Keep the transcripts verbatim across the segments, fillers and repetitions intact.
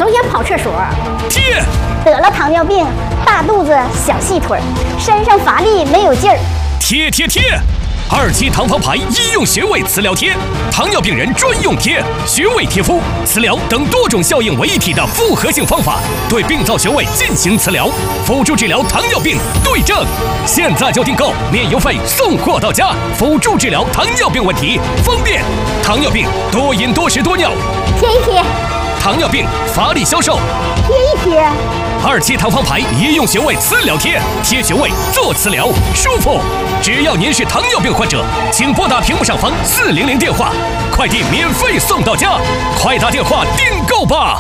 总想跑厕所。 贴。 得了糖尿病，大肚子小细腿，身上乏力没有劲儿。 贴贴贴。二期糖方牌医用穴位磁疗贴，糖尿病人专用贴，穴位贴敷、磁疗等多种效应为一体的复合性方法，对病灶穴位进行磁疗，辅助治疗糖尿病对症。现在就订购，免邮费送货到家，辅助治疗糖尿病问题，方便。糖尿病多饮多食多尿， 贴一贴。 糖尿病乏力消瘦， 贴一贴。 二期糖方牌医用穴位磁疗贴，贴穴位做磁疗，舒服。只要您是糖尿病患者，请拨打屏幕上方四零零电话，快递免费送到家，快打电话订购吧。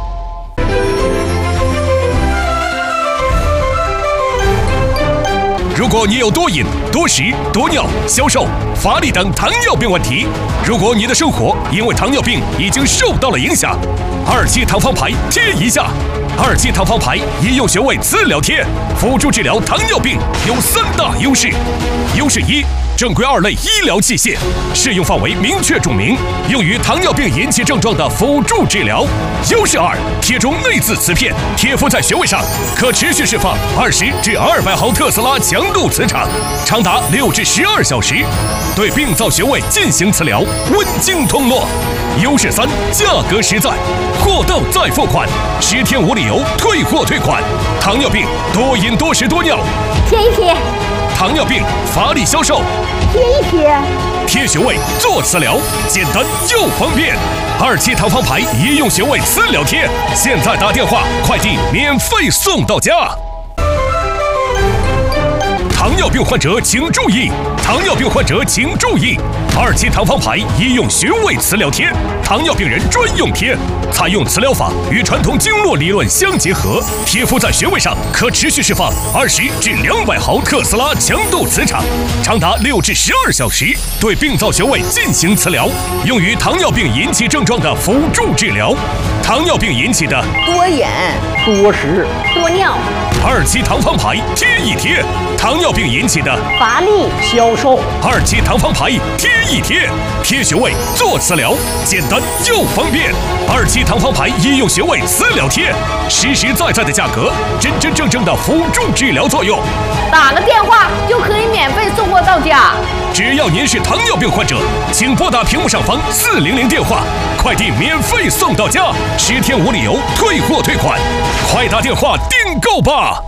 如果你有多饮、多食、多尿、消瘦、乏力等糖尿病问题，如果你的生活因为糖尿病已经受到了影响，二期糖方牌贴一下。二期糖方牌医用穴位磁疗贴，辅助治疗糖尿病有三大优势。优势一，正规二类医疗器械，适用范围明确注明，用于糖尿病引起症状的辅助治疗。优势二，贴中内置磁片，贴敷在穴位上，可持续释放二十至二百毫特斯拉强度磁场，长达六至十二小时，对病灶穴位进行磁疗，温经通络。优势三，价格实在，货到再付款，十天无理由退货退款。糖尿病多饮多食多尿， 贴一贴。 糖尿病乏力消瘦， 贴一贴。 贴穴位做磁疗，简单又方便。二期糖方牌医用穴位磁疗贴，现在打电话，快递免费送到家。糖尿病患者请注意！糖尿病患者请注意！二期糖方牌医用穴位磁疗贴，糖尿病人专用贴，采用磁疗法与传统经络理论相结合，贴敷在穴位上，可持续释放二十至两百毫特斯拉强度磁场，长达六至十二小时，对病灶穴位进行磁疗，用于糖尿病引起症状的辅助治疗。糖尿病引起的多饮、 多食、 多尿。 二期糖方牌贴一贴，糖尿病引起的乏力、 消瘦。 二期糖方牌贴一贴，贴穴位做磁疗，简单又方便。二期糖方牌医用穴位磁疗贴，实实在在的价格，真真正正的辅助治疗作用。 打个电话就可以免费送货到家。 只要您是糖尿病患者，请拨打屏幕上方四零零电话，快递免费送到家，十天无理由退货退款，快打电话订购吧。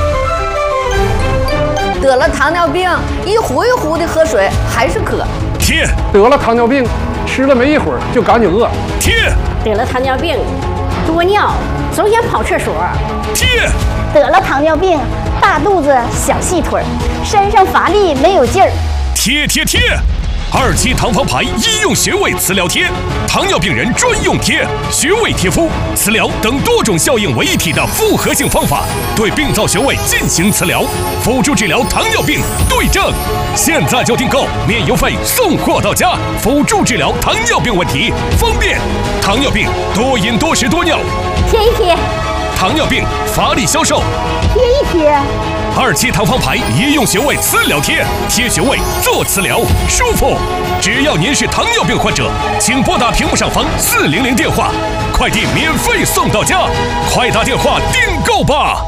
得了糖尿病，一壶一壶的喝水还是渴。 贴。 得了糖尿病，吃了没一会儿就赶紧饿。 贴。 得了糖尿病，多尿，总想跑厕所。 贴。 得了糖尿病，大肚子小细腿，身上乏力没有劲儿。 贴贴贴。二期糖方牌医用穴位磁疗贴，糖尿病人专用贴，穴位贴敷、磁疗等多种效应为一体的复合性方法，对病灶穴位进行磁疗，辅助治疗糖尿病对症。现在就订购，免邮费送货到家，辅助治疗糖尿病问题，方便。糖尿病多饮多食多尿， 贴一贴。 糖尿病乏力消瘦， 贴一贴。 二期糖方牌医用穴位磁疗贴，贴穴位做磁疗，舒服。只要您是糖尿病患者，请拨打屏幕上方四零零电话，快递免费送到家，快打电话订购吧。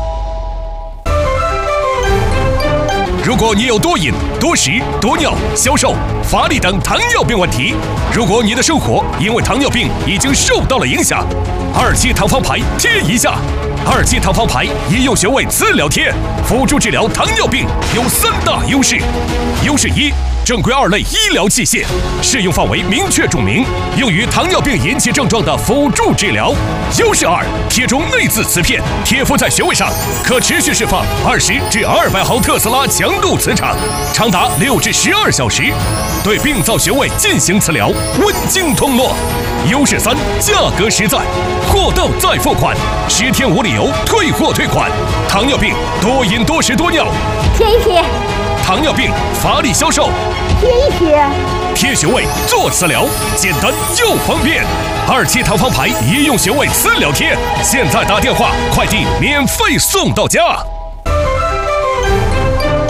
如果你有多饮、多食、多尿、消瘦、乏力等糖尿病问题，如果你的生活因为糖尿病已经受到了影响，二期糖方牌贴一下。二期糖方牌医用穴位磁疗贴，辅助治疗糖尿病有三大优势。优势一，正规二类医疗器械，适用范围明确注明，用于糖尿病引起症状的辅助治疗。优势二，贴中内置磁片，贴敷在穴位上，可持续释放二十至二百毫特斯拉强度磁场，长达六至十二小时，对病灶穴位进行磁疗，温经通络。优势三，价格实在，货到再付款，十天无理由退货退款。糖尿病多饮多食多尿， 贴一贴。 糖尿病乏力消瘦， 贴一贴。 贴穴位做磁疗，简单又方便。二期糖方牌医用穴位磁疗贴，现在打电话，快递免费送到家。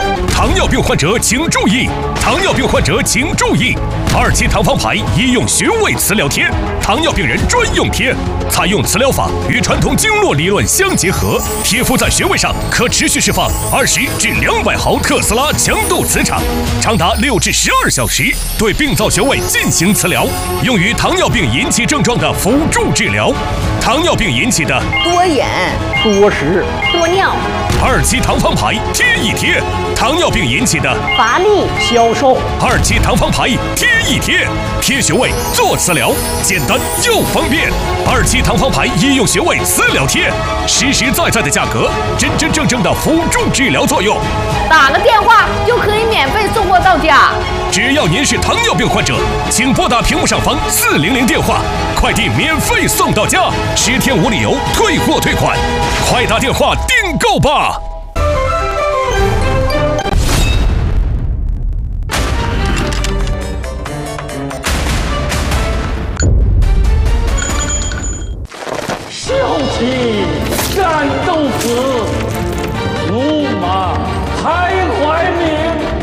糖尿病患者请注意！糖尿病患者请注意！二期糖方牌医用穴位磁疗贴，糖尿病人专用贴，采用磁疗法与传统经络理论相结合，贴敷在穴位上可持续释放二十至两百毫特斯拉强度磁场，长达六至十二小时，对病灶穴位进行磁疗，用于糖尿病引起症状的辅助治疗。糖尿病引起的多眼、 多食、 多尿、 二期糖方牌贴一贴，糖尿病引起的乏力、 消瘦。 二期糖方牌贴一贴，贴穴位做磁疗，简单又方便。二期糖方牌医用穴位磁疗贴，实实在在的价格，真真正正的辅助治疗作用。 打个电话就可以免费送货到家。 只要您是糖尿病患者，请拨打屏幕上方四零零电话，快递免费送到家，十天无理由退货退款，快打电话订购吧！ 笑起战斗服。